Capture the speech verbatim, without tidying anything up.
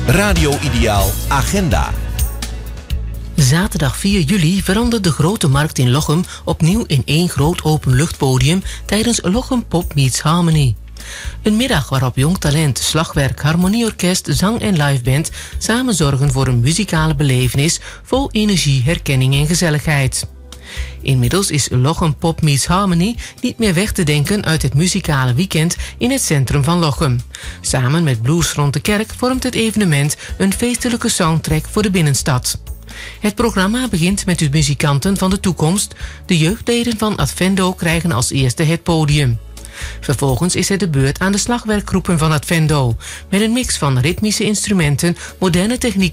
Radio Ideaal Agenda. Zaterdag vier juli verandert de Grote Markt in Lochem opnieuw in één groot openluchtpodium tijdens Lochem Pop Meets Harmony. Een middag waarop jong talent, slagwerk, harmonieorkest, zang en liveband samen zorgen voor een muzikale belevenis vol energie, herkenning en gezelligheid. Inmiddels is Lochem Pop Meets Harmony niet meer weg te denken uit het muzikale weekend in het centrum van Lochem. Samen met Blues rond de kerk vormt het evenement een feestelijke soundtrack voor de binnenstad. Het programma begint met de muzikanten van de toekomst. De jeugdleden van Advendo krijgen als eerste het podium. Vervolgens is het de beurt aan de slagwerkgroepen van Advendo, met een mix van ritmische instrumenten, moderne techniek